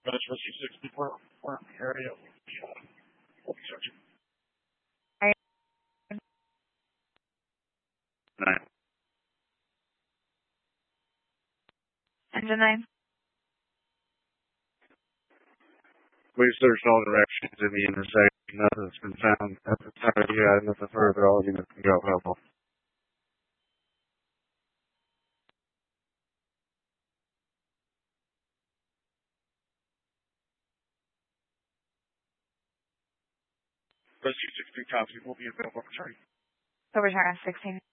Rescue 60, we're in the area. We'll be searching. 9. Engine 9. We've searched all directions in the intersection. Nothing's been found. At the time you had nothing further, all units can go helpful. Rescue 16 copies will be available for return. So return on 16.